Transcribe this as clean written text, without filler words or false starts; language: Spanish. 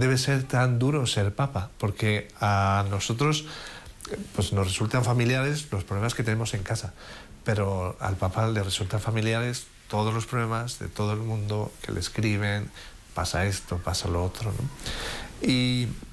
debe ser tan duro ser papa, porque a nosotros pues nos resultan familiares los problemas que tenemos en casa, pero al papa le resultan familiares todos los problemas de todo el mundo que le escriben, pasa esto, pasa lo otro, ¿no? Y